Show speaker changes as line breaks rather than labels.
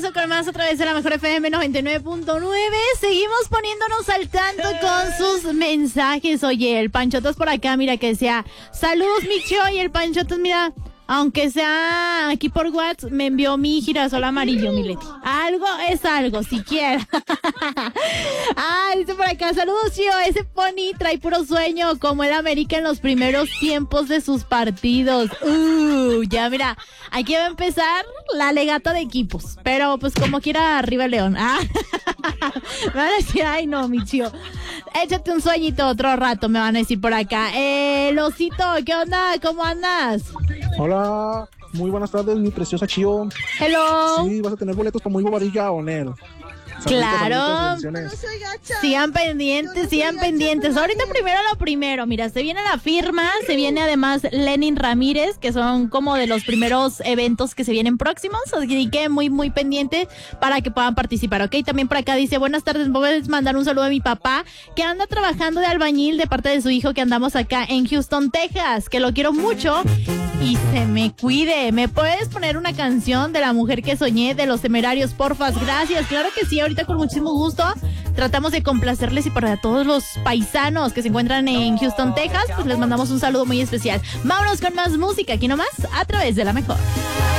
regreso con más a través de la Mejor FM 99.9. Seguimos poniéndonos al tanto con sus mensajes. Oye, el Panchotas por acá, mira que decía, saludos Micho, y el Panchotas, mira, aunque sea aquí por WhatsApp, me envió mi girasol amarillo, mi Leti. Algo es algo, siquiera. Dice por acá, saludos, Chio. Ese pony trae puro sueño, como el América en los primeros tiempos de sus partidos. Ya mira, aquí va a empezar la legata de equipos. Pero pues como quiera, arriba el León. Me van a decir, ay no, mi Chio. Échate un sueñito otro rato, me van a decir por acá. Losito, ¿qué onda? ¿Cómo andas?
Hola, muy buenas tardes, mi preciosa Chio.
Hello.
Sí, vas a tener boletos para Muy Bobadilla o Nel.
Claro. Sigan pendientes. Ahorita primero lo primero. Mira, se viene la firma, se viene además Lenin Ramírez, que son como de los primeros eventos que se vienen próximos. Así que muy, muy pendiente para que puedan participar, ¿ok? También por acá dice, buenas tardes, ¿puedes mandar un saludo a mi papá que anda trabajando de albañil de parte de su hijo que andamos acá en Houston, Texas? Que lo quiero mucho y se me cuide. ¿Me puedes poner una canción de La Mujer que Soñé de Los Temerarios, porfas? Gracias, claro que sí, ahorita con muchísimo gusto tratamos de complacerles, y para todos los paisanos que se encuentran en Houston, Texas, pues les mandamos un saludo muy especial. Vámonos con más música, aquí nomás, a través de La Mejor.